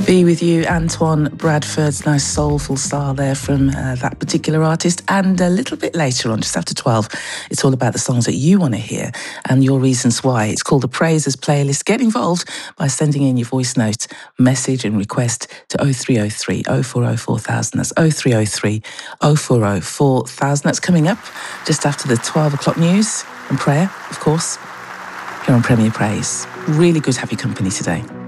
Be With You, Antoine Bradford's nice soulful style there from that particular artist. And a little bit later on, just after 12, it's all about the songs that you want to hear and your reasons why. It's called the Praisers Playlist. Get involved by sending in your voice note, message and request to 0303 040 4000. That's 0303 040 4000. That's coming up just after the 12 o'clock news and prayer, of course, here on Premier Praise. Really good to have your company today.